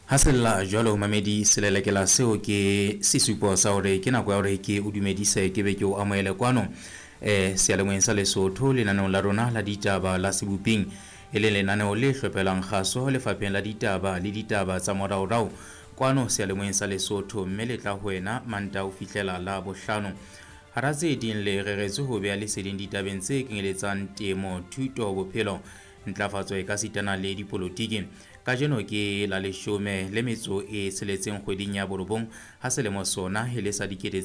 Hasella jwalo mamedi selelekela seo ke sesupo sa hore ke nako ya hore ke o dumedise ke be ke o amohele kwano sealemoeng sa Lesotho lenaneong la rona la ditaba la Sebopeng e le lenaneo le hlophelang kgaso lefapheng la ditaba le ditaba tsa moraorao kwano sealemoeng sa Lesotho mme le tla ho wena manta o fihlela la bohlano. Hara tse ding le reretswe ho beha leseding ditabeng tse kenyeletsang temo, thuto, bophelo, ntlafatso e ka sitana le dipolotiki. Kajeno ke la 16 kgweding ya Borobong ha selemo sona he le sa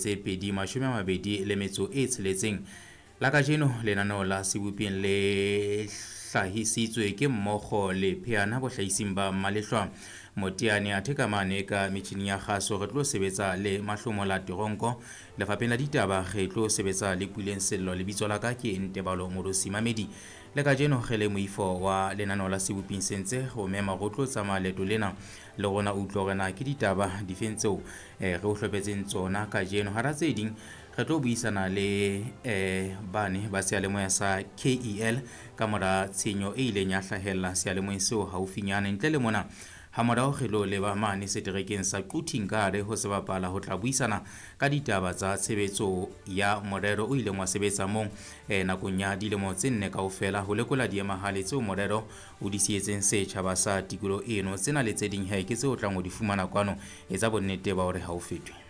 2026. La kajeno lenaneo la Sebopeng le hlahisitswe ke mmokgo le pheana bohlahising ba Mmalehloa Moteane a thekamane ka metjhini ya kgaso. Re tlo sebetsa le Mahlomola Teronko lefapheng la ditaba re tlo sebetsa le Puleng Sello. Lebitso la ka ke Ntebalo Morosi Mamedi. Le kajeno ge le moifo wa lenaneo la Sebopeng sentse go mema go tlo tsamaya leeto lena le rona utlwa rena ke ditaba difeng tseo re o hlopetseng tsona kajeno. Hara tse ding re tlo buisana le bane ba sealemoya sa KEL ka mora tshenyo e ileng ya hlahella sealemoeng seo haufinyana. Ntle le mona ha morao re lo leba mane seterekeng sa Quthinkare ho se bapala ho tla buisana ka ditaba tsa tshebetso ya morero o ileng wa sebetsa moo nakong ya dilemo tse 4 kaofela ho lekola diemahale tseo morero o di sietseng setjhaba sa tikolo eno. Tsena le tse ding ke tseo o tlang ho di fumana kwano etsa bonnete ba hore ha o fetwe.